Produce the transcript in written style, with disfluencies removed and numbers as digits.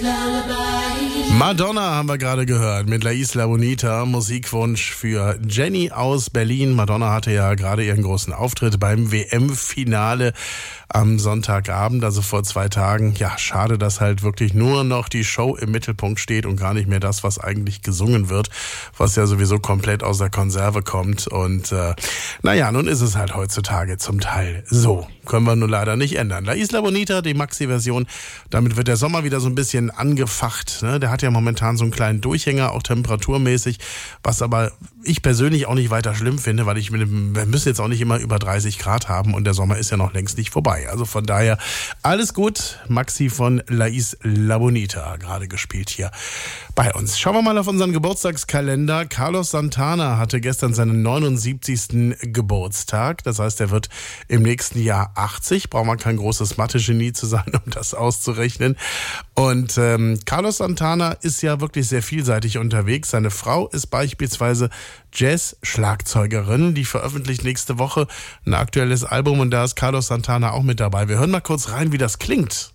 Madonna haben wir gerade gehört mit La Isla Bonita, Musikwunsch für Jenny aus Berlin. Madonna hatte ja gerade ihren großen Auftritt beim WM-Finale am Sonntagabend, also vor 2 Tagen. Ja, schade, dass halt wirklich nur noch die Show im Mittelpunkt steht und gar nicht mehr das, was eigentlich gesungen wird, was ja sowieso komplett aus der Konserve kommt. Und nun ist es halt heutzutage zum Teil so. Können wir nur leider nicht ändern. La Isla Bonita, die Maxi-Version, damit wird der Sommer wieder so ein bisschen angefacht. Ne? Der hat ja momentan so einen kleinen Durchhänger, auch temperaturmäßig, was aber ich persönlich auch nicht weiter schlimm finde, weil wir müssen jetzt auch nicht immer über 30 Grad haben und der Sommer ist ja noch längst nicht vorbei. Also von daher alles gut. Maxi von La Isla Bonita, gerade gespielt hier bei uns. Schauen wir mal auf unseren Geburtstagskalender. Carlos Santana hatte gestern seinen 79. Geburtstag. Das heißt, er wird im nächsten Jahr 80. Braucht man kein großes Mathe-Genie zu sein, um das auszurechnen. Und Carlos Santana ist ja wirklich sehr vielseitig unterwegs. Seine Frau ist beispielsweise Jazz-Schlagzeugerin. Die veröffentlicht nächste Woche ein aktuelles Album und da ist Carlos Santana auch mit dabei. Wir hören mal kurz rein, wie das klingt.